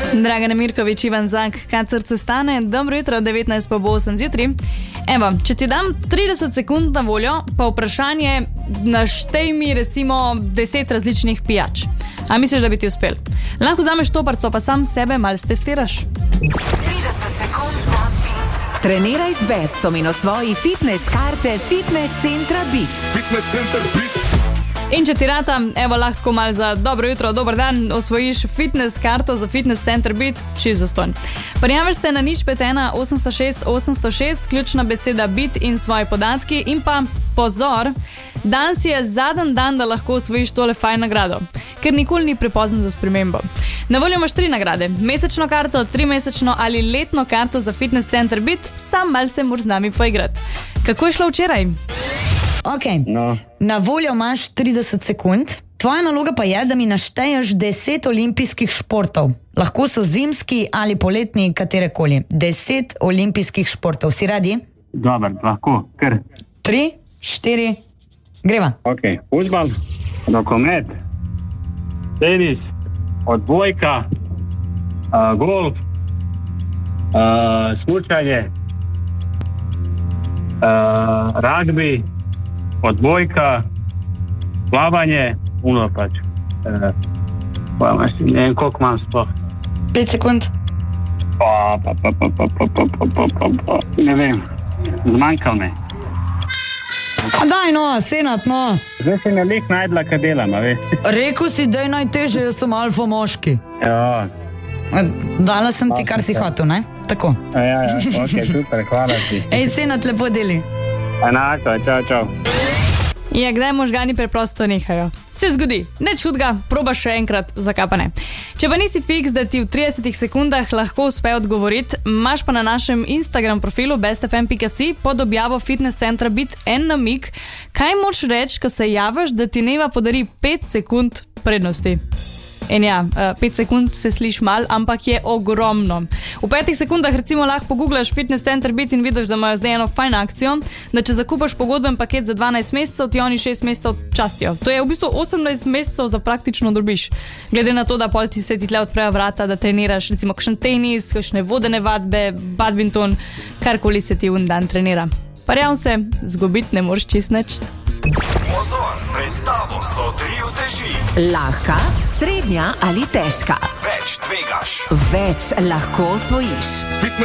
Dragana Mirković, Ivan Zak, kad srce stane, dobro jutro, 19 pa bo 8 zjutraj. Evo, če ti dam 30 sekund na voljo, pa vprašanje, naštej mi recimo 10 različnih pijač. A misliš, da bi ti uspel? Lahko vzameš toparco, pa sam sebe malo testiraš. 30 sekund za Beat. Treniraj z Bestom in osvoji fitness karte Fitness centra Beat. Fitness center Beat. In če ti rata, evo lahko malo za dobro jutro, dober dan, osvojiš fitness karto za Fitness center Beat, čist zastonj. Prijaveš se na 051 806 806, ključna beseda Beat in svoji podatki in pa pozor, danes je zadnji dan, da lahko osvojiš tole fajn nagrado, ker nikoli ni prepozno za spremembo. Na voljo imaš 3 nagrade, mesečno karto, 3-mesečno ali letno karto za Fitness center Beat, sam mal se moraš z nami poigrati. Kako je šlo včeraj? Ok, Na voljo imaš 30 sekund, tvoja naloga pa je, da mi našteješ 10 olimpijskih športov. Lahko so zimski ali poletni, katerekoli. 10 olimpijskih športov. Si radi? Dobar, lahko, kar. 3, 4, greva. Ok, fudbal, rokomet, tenis, odbojka, golf, smučanje, ragbi, odbojka, plavanje, pač. Ne vem, koliko imam sploh. 5 sekund. Ne vem, zmanjkal me. A daj no, Senad, no. Zdaj si me lih najdla, kaj delam, a veš. Rekel si, da je najteže, jaz sem alfa moški. Ja. Dala sem ti, kar si hotel, ne? Tako. Ja, ok, super, hvala ti. Ej, Senad, lepo deli. Enako, čau. Ja, kdaj možgani preprosto nehajo? Se zgodi, nič hudega, probaš še enkrat, zakaj pa ne. Če pa nisi fiks, da ti v 30 sekundah lahko uspe odgovoriti, imaš pa na našem Instagram profilu bestfm.si pod objavo Fitness centra Beat en namig, kaj moraš reči, ko se javiš, da ti Neva podari 5 sekund prednosti. In ja, 5 sekund se sliši mal, ampak je ogromno. V 5 sekundah recimo lahko pogooglaš Fitness center Beat in vidiš, da imajo zdaj eno fajn akcijo, da če zakupaš pogodben paket za 12 mesecev, ti oni 6 mesecev častijo. To je v bistvu 18 mesecev za praktično drobiš. Glede na to, da pol ti se ti tle odprejo vrata, da treniraš recimo kakšen tenis, kakšne vodene vadbe, badminton, karkoli se ti un dan trenira. Parjam se, zgubiti ne moreš čist nič. Pozor, pred tabo so 3 uteži. Lahka, srednja ali težka. Več tvegaš. Več lahko osvojiš. Fitness